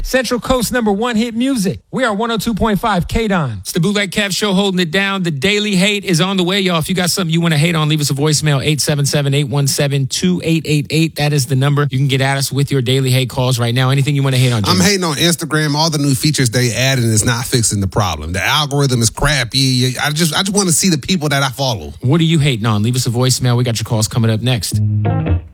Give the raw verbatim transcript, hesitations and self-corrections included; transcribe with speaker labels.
Speaker 1: Central Coast number one hit music. We are one oh two point five K-Don.
Speaker 2: It's the Bootleg Kev Show holding it down. The Daily Hate is on the way, y'all. If you got something you want to hate on, leave us a voicemail, eight seven seven, eight one seven, two eight eight eight. That is the number. You can get at us with your Daily Hate calls right now. Anything you want to hate on, Jimmy?
Speaker 3: I'm hating on Instagram. All the new features they added is not fixing the problem. The algorithm is crappy. I just I just want to see the people that I follow.
Speaker 2: What are you hating on? Leave us a voicemail. We got your calls coming up next.